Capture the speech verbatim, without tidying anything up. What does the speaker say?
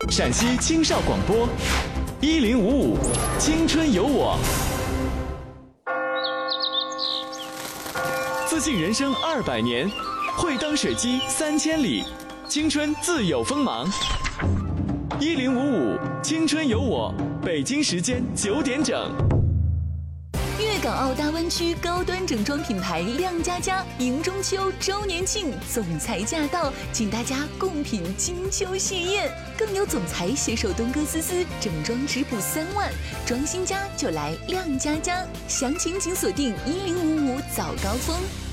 陕西青少广播，一零五五青春有我，自信人生二百年，会当水击三千里，青春自有锋芒。一零五五青春有我，北京时间九点整。 粤港澳大湾区高端整装品牌亮佳佳迎中秋周年庆总裁驾到，请大家共品金秋喜宴，更有总裁携手东哥思思整装直补三万，装新家就来亮佳佳，详情请锁定一零五五早高峰。